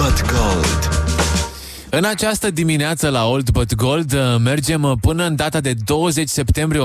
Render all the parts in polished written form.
But Gold. În această dimineață la Old But Gold mergem până în data de 20 septembrie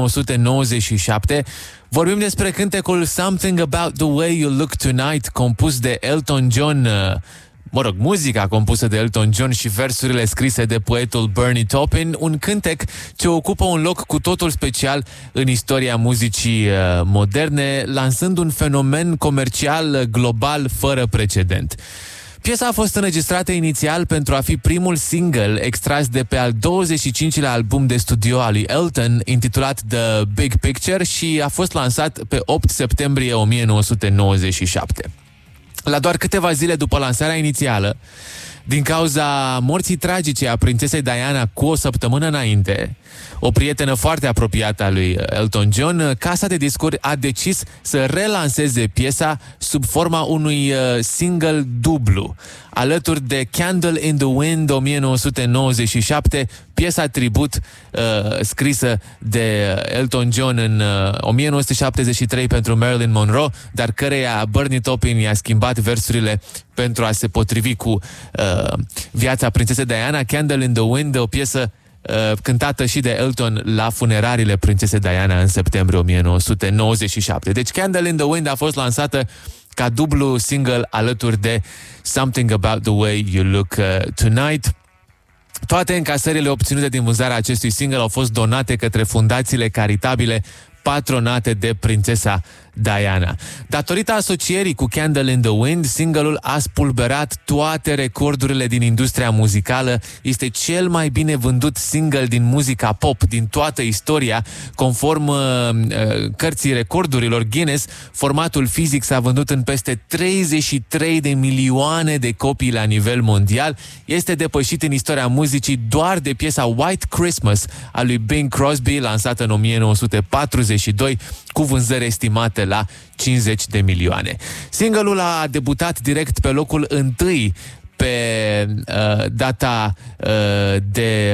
1997. Vorbim despre cântecul Something About The Way You Look Tonight, compus de Elton John. Muzica compusă de Elton John și versurile scrise de poetul Bernie Taupin, un cântec ce ocupă un loc cu totul special în istoria muzicii moderne, lansând un fenomen comercial global fără precedent. Piesa a fost înregistrată inițial pentru a fi primul single extras de pe al 25-lea album de studio al lui Elton, intitulat The Big Picture, și a fost lansat pe 8 septembrie 1997. La doar câteva zile după lansarea inițială, din cauza morții tragice a prințesei Diana cu o săptămână înainte, o prietenă foarte apropiată a lui Elton John, casa de discuri a decis să relanseze piesa sub forma unui single dublu. Alături de Candle in the Wind 1997, piesa tribut scrisă de Elton John în 1973 pentru Marilyn Monroe, dar căreia Bernie Taupin i-a schimbat versurile pentru a se potrivi cu viața prințesei Diana. Candle in the Wind, o piesă cântată și de Elton la funerariile prințesei Diana în septembrie 1997. Deci Candle in the Wind a fost lansată ca dublu single alături de Something About The Way You Look Tonight. Toate încasările obținute din vânzarea acestui single au fost donate către fundațiile caritabile patronate de prințesa Diana. Datorită asocierii cu Candle in the Wind, single-ul a spulberat toate recordurile din industria muzicală. Este cel mai bine vândut single din muzica pop din toată istoria. Conform cărții recordurilor Guinness, formatul fizic s-a vândut în peste 33 de milioane de copii la nivel mondial. Este depășit în istoria muzicii doar de piesa White Christmas a lui Bing Crosby, lansată în 1942, cu vânzări estimate la 50 de milioane. Single-ul a debutat direct pe locul 1 pe data de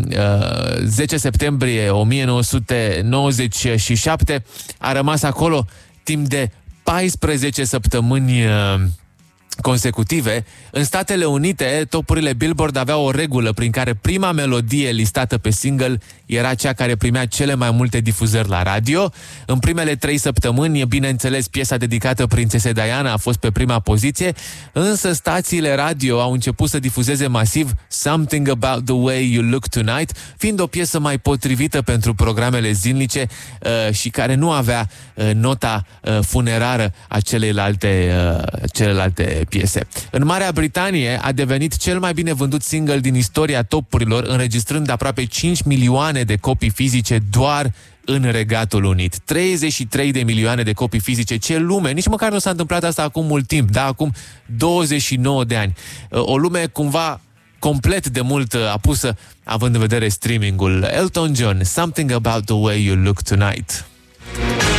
10 septembrie 1997. A rămas acolo timp de 14 săptămâni consecutive. În Statele Unite, topurile Billboard aveau o regulă prin care prima melodie listată pe single era cea care primea cele mai multe difuzări la radio. În primele 3 săptămâni, bineînțeles, piesa dedicată prințesei Diana a fost pe prima poziție, însă stațiile radio au început să difuzeze masiv Something About The Way You Look Tonight, fiind o piesă mai potrivită pentru programele zilnice și care nu avea nota funerară a celelalte piese. În Marea Britanie a devenit cel mai bine vândut single din istoria topurilor, înregistrând aproape 5 milioane de copii fizice doar în Regatul Unit. 33 de milioane de copii fizice. Ce lume! Nici măcar nu s-a întâmplat asta acum mult timp, da? Acum 29 de ani. O lume cumva complet de mult apusă, având în vedere streamingul. Elton John, Something About The Way You Look Tonight.